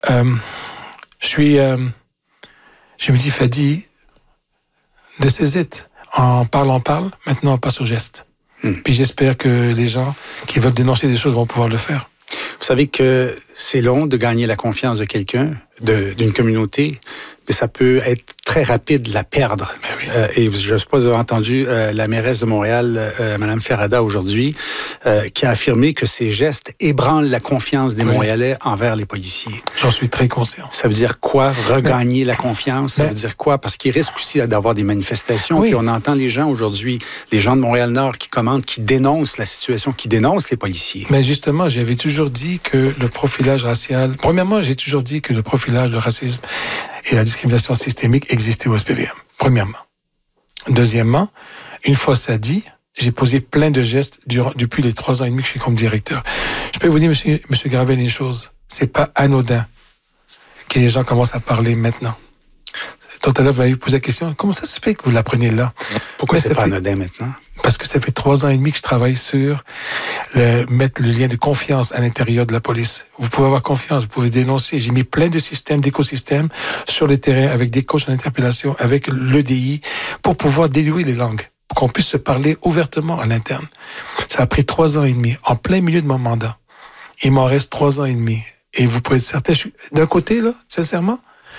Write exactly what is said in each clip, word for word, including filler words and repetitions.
Euh, je suis... Euh, je me dis, Fadi, this is it. On parle, on parle. Maintenant, on passe au geste. Hmm. Puis j'espère que les gens qui veulent dénoncer des choses vont pouvoir le faire. Vous savez que c'est long de gagner la confiance de quelqu'un, de, d'une communauté, mais ça peut être très rapide de la perdre. Ben oui. euh, et je ne sais pas si vous avez entendu euh, la mairesse de Montréal, euh, Mme Ferrada, aujourd'hui, euh, qui a affirmé que ces gestes ébranlent la confiance des oui. Montréalais envers les policiers. J'en suis très conscient. Ça veut dire quoi, regagner mais, la confiance? Ça mais, veut dire quoi? Parce qu'il risque aussi d'avoir des manifestations. Oui. Puis on entend les gens aujourd'hui, les gens de Montréal-Nord qui commentent, qui dénoncent la situation, qui dénoncent les policiers. Mais justement, j'avais toujours dit que le profilage racial... Premièrement, j'ai toujours dit que le profilage, le racisme et la discrimination systémique existaient au S P V M. Premièrement. Deuxièmement, une fois ça dit, j'ai posé plein de gestes durant, depuis les trois ans et demi que je suis comme directeur. Je peux vous dire, monsieur, monsieur Gravel, une chose. C'est pas anodin que les gens commencent à parler maintenant. Tout à l'heure, vous m'avez posé la question, comment ça se fait que vous l'apprenez là? Pourquoi Mais c'est pas fait... anodin maintenant? Parce que ça fait trois ans et demi que je travaille sur le, mettre le lien de confiance à l'intérieur de la police. Vous pouvez avoir confiance, vous pouvez dénoncer. J'ai mis plein de systèmes, d'écosystèmes sur le terrain avec des coachs en interpellation, avec l'E D I, pour pouvoir délier les langues, pour qu'on puisse se parler ouvertement à l'interne. Ça a pris trois ans et demi, en plein milieu de mon mandat. Il m'en reste trois ans et demi. Et vous pouvez être certain, je suis, d'un côté, là, sincèrement,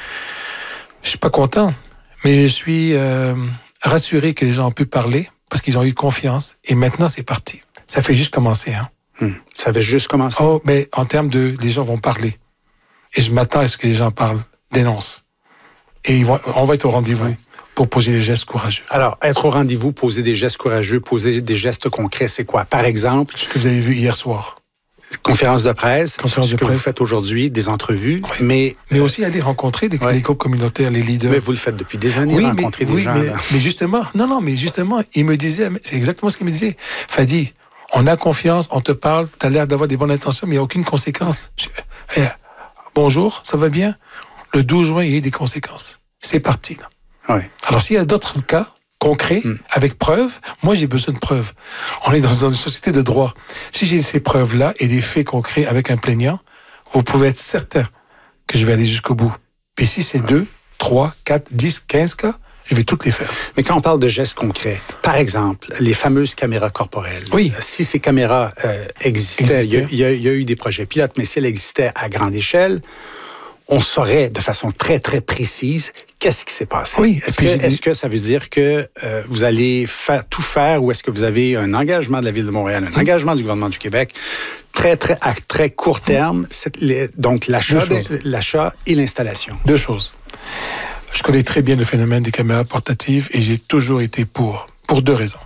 je suis pas content, mais je suis euh, rassuré que les gens ont pu parler parce qu'ils ont eu confiance. Et maintenant, c'est parti. Ça fait juste commencer. Hein. Hum, ça fait juste commencer. Oh, mais en termes de... Les gens vont parler. Et je m'attends à ce que les gens parlent, dénoncent. Et ils vont, on va être au rendez-vous ouais. pour poser des gestes courageux. Alors, être au rendez-vous, poser des gestes courageux, poser des gestes concrets, c'est quoi? Par exemple... Ce que vous avez vu hier soir. Conférence de presse, Conférence ce de que presse. vous faites aujourd'hui, des entrevues, oui. mais... Mais aussi aller rencontrer des, ouais. les groupes communautaires, les leaders. Mais vous le faites depuis des années, oui, rencontrer mais, des oui, gens. Mais, là. mais justement, non, non, mais justement, il me disait, c'est exactement ce qu'il me disait. Fadi, on a confiance, on te parle, tu as l'air d'avoir des bonnes intentions, mais il n'y a aucune conséquence. Je, hey, bonjour, ça va bien? Le douze juin, il y a eu des conséquences. C'est parti, là. Ouais. Alors, s'il y a d'autres cas concrets, mm. avec preuves, moi, j'ai besoin de preuves. On est dans, dans une société de droit. Si j'ai ces preuves-là et des faits concrets avec un plaignant, vous pouvez être certain que je vais aller jusqu'au bout. Puis si c'est deux, trois, quatre, dix, quinze cas, je vais toutes les faire. Mais quand on parle de gestes concrets, par exemple, les fameuses caméras corporelles. Oui. Si ces caméras euh, existaient, il y, y, y a eu des projets pilotes, mais si elles existaient à grande échelle, on saurait de façon très, très précise qu'est-ce qui s'est passé. Oui, est-ce, que, est-ce que ça veut dire que euh, vous allez faire, tout faire ou est-ce que vous avez un engagement de la Ville de Montréal, un mmh. engagement du gouvernement du Québec, très, très, à très court terme, c'est les, donc l'achat, de, l'achat et l'installation? Deux choses. Je connais très bien le phénomène des caméras portatives et j'ai toujours été pour, pour deux raisons.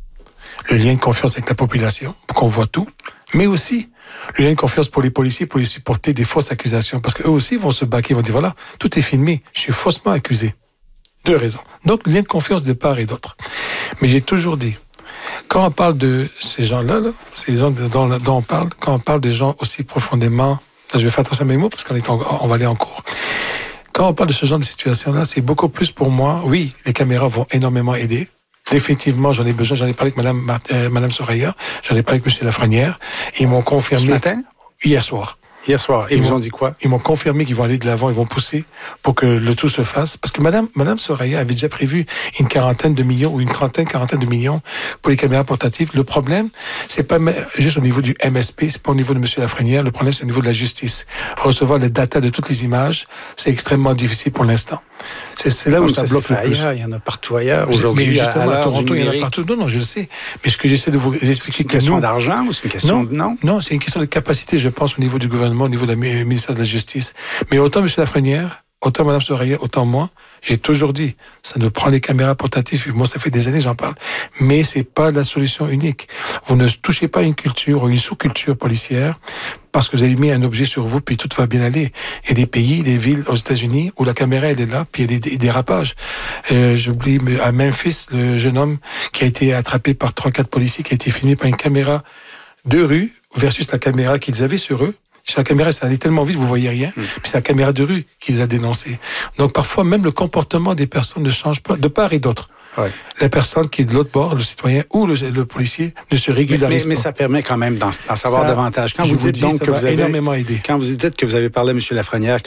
Le lien de confiance avec la population, pour qu'on voit tout, mais aussi le lien de confiance pour les policiers, pour les supporter des fausses accusations. Parce qu'eux aussi vont se baquer, ils vont dire, voilà, tout est filmé, je suis faussement accusé. Deux raisons. Donc, le lien de confiance de part et d'autre. Mais j'ai toujours dit, quand on parle de ces gens-là, là, ces gens dont, dont on parle, quand on parle de gens aussi profondément... Là, je vais faire attention à mes mots parce qu'on est en, on va aller en cours. Quand on parle de ce genre de situation-là, c'est beaucoup plus pour moi. Oui, les caméras vont énormément aider. Définitivement, j'en ai besoin. J'en ai parlé avec Mme, Martin, euh, Mme Soraya, j'en ai parlé avec M. Lafrenière. Ils m'ont confirmé... Ce matin? Hier soir. Hier soir. Et ils vous ont dit quoi? Ils m'ont confirmé qu'ils vont aller de l'avant, ils vont pousser pour que le tout se fasse. Parce que Mme, Mme Soraya avait déjà prévu une quarantaine de millions ou une trentaine, quarantaine de millions pour les caméras portatives. Le problème, c'est pas juste au niveau du M S P, c'est pas au niveau de M. Lafrenière. Le problème, c'est au niveau de la justice. Recevoir les data de toutes les images, c'est extrêmement difficile pour l'instant. C'est, c'est là où ça, ça bloque le plus. Ailleurs, il y en a partout ailleurs. Aujourd'hui, mais justement, à, à Toronto, il y en a partout. Non, non, je le sais. Mais ce que j'essaie de vous expliquer, c'est une question nous, d'argent ou c'est une question non, de non? Non, c'est une question de capacité, je pense, au niveau du gouvernement, au niveau de la ministère de la Justice. Mais autant M. Lafrenière, autant Mme Soraya, autant moi, j'ai toujours dit, ça nous prend les caméras portatives. Moi, ça fait des années, j'en parle. Mais c'est pas la solution unique. Vous ne touchez pas une culture ou une sous-culture policière parce que vous avez mis un objet sur vous, puis tout va bien aller. Il y a des pays, des villes aux États-Unis où la caméra, elle est là, puis il y a des, des dérapages. Euh, j'oublie, à Memphis, le jeune homme qui a été attrapé par trois, quatre policiers, qui a été filmé par une caméra de rue versus la caméra qu'ils avaient sur eux. Sur la caméra, ça allait tellement vite, vous voyez rien. Mmh. Puis c'est la caméra de rue qui les a dénoncés. Donc parfois, même le comportement des personnes ne change pas, de part et d'autre. Ouais. la personne qui est de l'autre bord, le citoyen ou le, le policier, ne se régularise mais, mais, mais pas. ça permet quand même d'en, d'en savoir ça, davantage. Quand je vous vous dites dis, donc ça que va vous avez énormément aidé. Quand vous dites que vous avez parlé à M. Lafrenière,